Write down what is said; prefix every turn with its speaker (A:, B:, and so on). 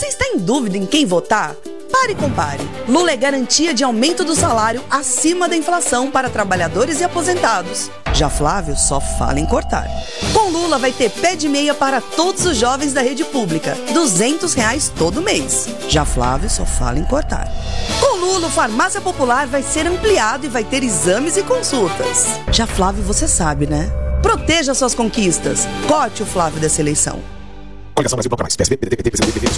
A: Você está em dúvida em quem votar? Pare e compare. Lula é garantia de aumento do salário acima da inflação para trabalhadores e aposentados. Já Flávio só fala em cortar. Com Lula vai ter pé de meia para todos os jovens da rede pública, R$200 todo mês. Já Flávio só fala em cortar. Com Lula, o Farmácia Popular vai ser ampliado e vai ter exames e consultas. Já Flávio, você sabe, né? Proteja suas conquistas. Corte o Flávio dessa eleição.
B: Coligação Brasil Bloco Mais, PSB, PDT, PT, PCdoB, PV,